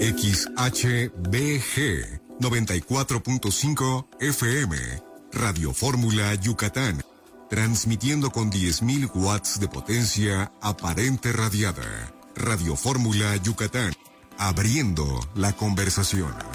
XHBG 94.5 FM, Radio Fórmula Yucatán, transmitiendo con 10.000 watts de potencia aparente radiada. Radio Fórmula Yucatán, abriendo la conversación.